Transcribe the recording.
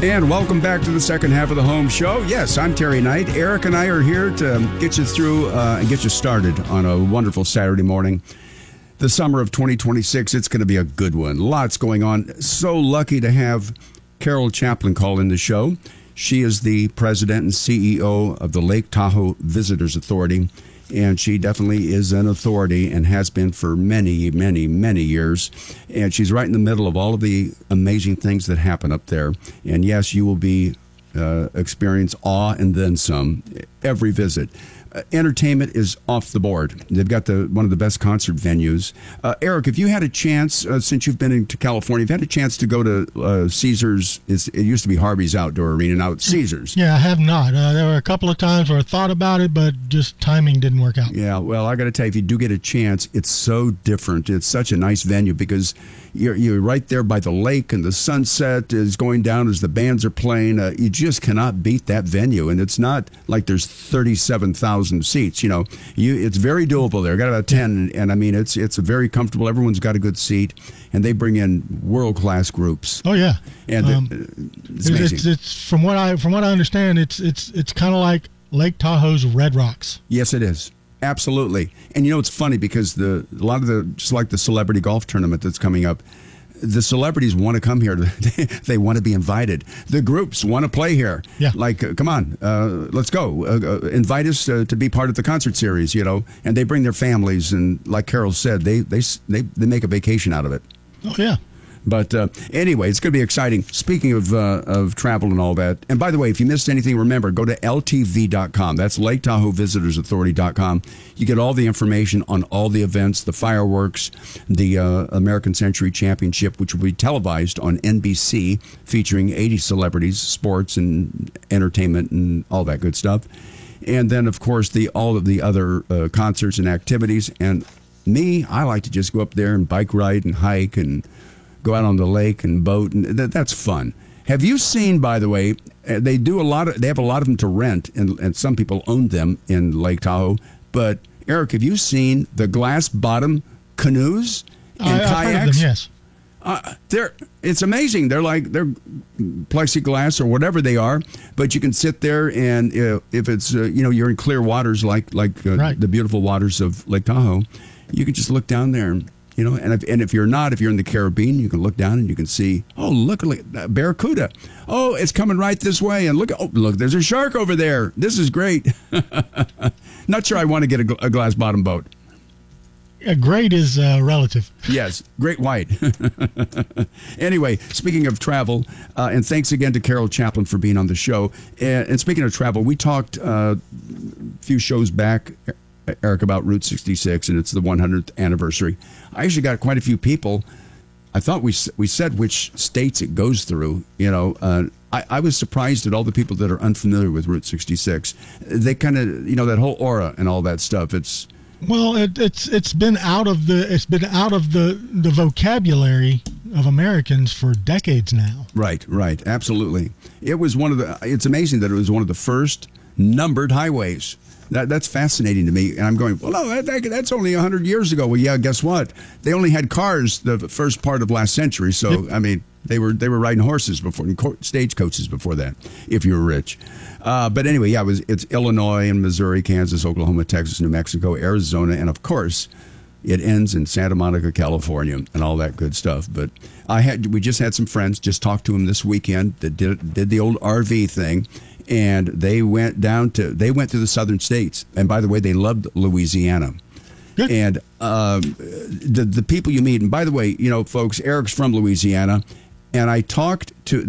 And welcome back to the second half of the Home Show. Yes, I'm Terry Knight. Eric and I are here to get you through and get you started on a wonderful Saturday morning. The summer of 2026, it's going to be a good one. Lots going on. So lucky to have Carol Chaplin call in the show. She is the president and CEO of the Lake Tahoe Visitors Authority, and she definitely is an authority and has been for many, many, many years. And she's right in the middle of all of the amazing things that happen up there. And yes, you will be experience awe and then some every visit. Entertainment is off the board. They've got one of the best concert venues. Eric, if you had a chance, since you've been into California, if you had a chance to go to Caesars, it used to be Harvey's Outdoor Arena, now it's Caesars. Yeah, I have not. There were a couple of times where I thought about it, but just timing didn't work out. Yeah, well, I got to tell you, if you do get a chance, it's so different. It's such a nice venue because you're right there by the lake, and the sunset is going down as the bands are playing. You just cannot beat that venue, and it's not like there's 37,000 seats. It's very doable there. Got about 10, and I mean it's very comfortable. Everyone's got a good seat, and they bring in world-class groups. Oh yeah, and it's amazing. It's from what I understand, it's kind of like Lake Tahoe's Red Rocks. Yes, it is. Absolutely. And it's funny because a lot of just like the celebrity golf tournament that's coming up, the celebrities want to come here. They want to be invited. The groups want to play here. Yeah. Like, come on, let's go. Invite us to be part of the concert series, and they bring their families. And like Carol said, they make a vacation out of it. Oh, yeah. But anyway, it's going to be exciting. Speaking of travel and all that, and by the way, if you missed anything, remember, go to LTV.com. That's Lake Tahoe Visitors Authority.com. You get all the information on all the events, the fireworks, the American Century Championship, which will be televised on NBC, featuring 80 celebrities, sports and entertainment and all that good stuff. And then, of course, all of the other concerts and activities. And me, I like to just go up there and bike ride and hike and go out on the lake and boat, and that's fun. Have you seen, by the way, they have a lot of them to rent, and some people own them in Lake Tahoe. But Eric, have you seen the glass bottom canoes and kayaks? I've heard of them, yes. It's amazing. They're plexiglass or whatever they are, but you can sit there, and if it's you're in clear waters like right. The beautiful waters of Lake Tahoe, you can just look down there. And if you're in the Caribbean, you can look down and you can see, look, barracuda. Oh, it's coming right this way. And look, there's a shark over there. This is great. Not sure I want to get a glass bottom boat. Great is relative. Yes, great white. Anyway, speaking of travel, and thanks again to Carol Chaplin for being on the show. And speaking of travel, we talked a few shows back, Eric, about Route 66, and it's the 100th anniversary. I actually got quite a few people. I thought we said which states it goes through. I was surprised at all the people that are unfamiliar with Route 66. They kind of, that whole aura and all that stuff. It's been out of the vocabulary of Americans for decades now. Right, absolutely. It's amazing that it was one of the first numbered highways. That's fascinating to me, and I'm going, well, no, that's only 100 years ago. Well, yeah, guess what? They only had cars the first part of last century, so yep. I mean, they were riding horses before, and stagecoaches before that, if you were rich. But anyway, yeah, it's Illinois and Missouri, Kansas, Oklahoma, Texas, New Mexico, Arizona, and of course, it ends in Santa Monica, California, and all that good stuff. But we just had some friends, just talked to them this weekend that did the old RV thing. And they went through the southern states. And by the way, they loved Louisiana. Good. And the people you meet, and by the way, folks, Eric's from Louisiana, and I talked to